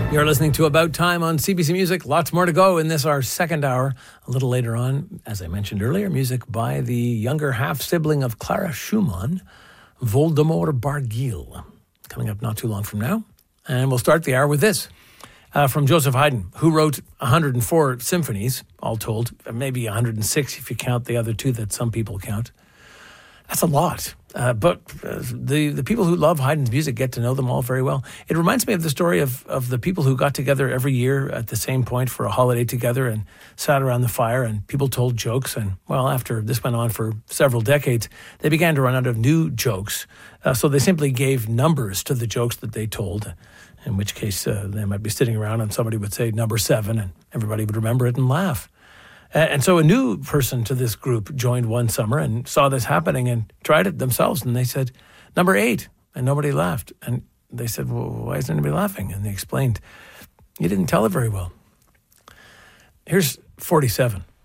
You're listening to About Time on CBC Music. Lots more to go in this, our second hour. A little later on, as I mentioned earlier, music by the younger half-sibling of Clara Schumann, Voldemort Barguil, coming up not too long from now. And we'll start the hour with this, from Joseph Haydn, who wrote 104 symphonies, all told, maybe 106 if you count the other two that some people count. That's a lot. But the people who love Haydn's music get to know them all very well. It reminds me of the story of the people who got together every year at the same point for a holiday together and sat around the fire and people told jokes. And, well, after this went on for several decades, they began to run out of new jokes. So they simply gave numbers to the jokes that they told, in which case they might be sitting around and somebody would say number 7 and everybody would remember it and laugh. And so a new person to this group joined one summer and saw this happening and tried it themselves. And they said, number 8. And nobody laughed. And they said, well, why isn't anybody laughing? And they explained, you didn't tell it very well. Here's 47.